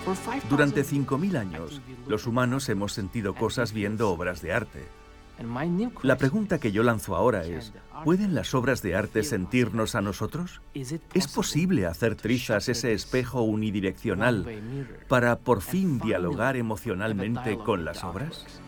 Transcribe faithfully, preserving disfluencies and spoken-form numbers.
Durante cinco mil años, los humanos hemos sentido cosas viendo obras de arte. La pregunta que yo lanzo ahora es, ¿pueden las obras de arte sentirnos a nosotros? ¿Es posible hacer trizas ese espejo unidireccional para por fin dialogar emocionalmente con las obras?